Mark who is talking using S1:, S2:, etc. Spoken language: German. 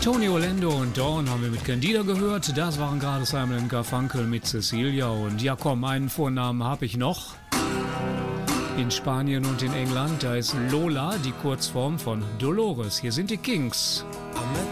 S1: Tony Orlando und Dawn haben wir mit Candida gehört. Das waren gerade Simon & Garfunkel mit Cecilia. Und ja komm, einen Vornamen habe ich noch. In Spanien und in England, da ist Lola die Kurzform von Dolores. Hier sind die Kings.
S2: I met